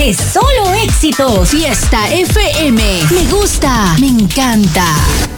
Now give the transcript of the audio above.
es solo éxito. Fiesta FM. Me gusta, me encanta.